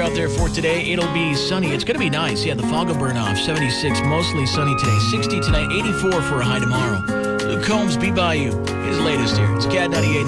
out there for today. It'll be sunny. It's going to be nice. Yeah, the fog will burn off. 76, mostly sunny today. 60 tonight, 84 for a high tomorrow. Luke Combs, Be By You. His latest here. It's Cat 98.